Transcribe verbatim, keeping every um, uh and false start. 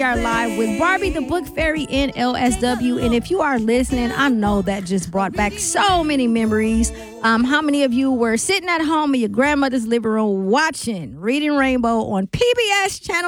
are live with Barbie the Book Fairy in L S W. And if you are listening, I know that just brought back so many memories. Um, how many of you were sitting at home in your grandmother's living room watching Reading Rainbow on P B S Channel